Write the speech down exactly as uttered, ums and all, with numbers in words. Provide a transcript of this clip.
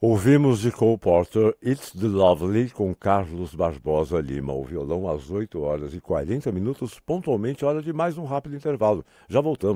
Ouvimos de Cole Porter It's the Lovely com Carlos Barbosa Lima, o violão às oito horas e quarenta minutos, pontualmente hora de mais um rápido intervalo. Já voltamos.